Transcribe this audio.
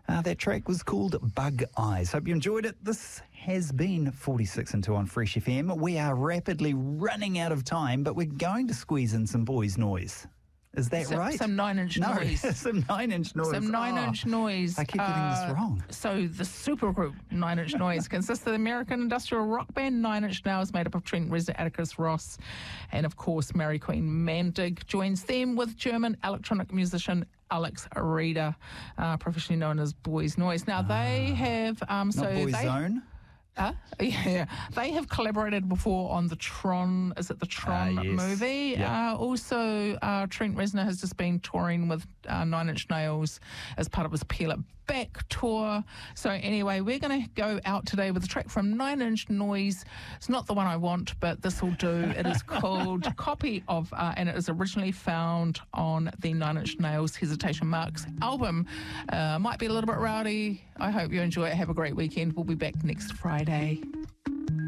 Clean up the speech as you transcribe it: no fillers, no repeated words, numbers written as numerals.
That track was called Bug Eyes. Hope you enjoyed it. This has been 46 and 2 on Fresh FM. We are rapidly running out of time, but we're going to squeeze in some boys' noise. Is that right? Some 9-inch noise. Some 9-inch noise. Some 9-inch noise. I keep getting this wrong. So the supergroup 9-inch noise consists of the American industrial rock band 9-inch Nails, made up of Trent Reznor, Atticus Ross, and of course Mary Queen Mandig joins them with German electronic musician Alex Rieder, professionally known as Boys Noise. Now they have Not Boys Zone. Yeah, they have collaborated before on the Tron, is it the Tron yes. movie? Yep. Also, Trent Reznor has just been touring with 9-inch Nails as part of his Peel It Back tour. So anyway, we're going to go out today with a track from 9-inch Noise. It's not the one I want, but this will do. It is called Copy of, and it is originally found on the 9-inch Nails Hesitation Marks album. Might be a little bit rowdy. I hope you enjoy it. Have a great weekend. We'll be back next Friday.